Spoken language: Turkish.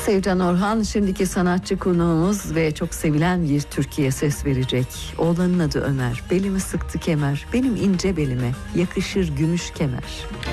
Sevcan Orhan şimdiki sanatçı konuğumuz ve çok sevilen bir türküye ses verecek. Oğlanın adı Ömer. Belimi sıktı kemer, benim ince belime yakışır gümüş kemer.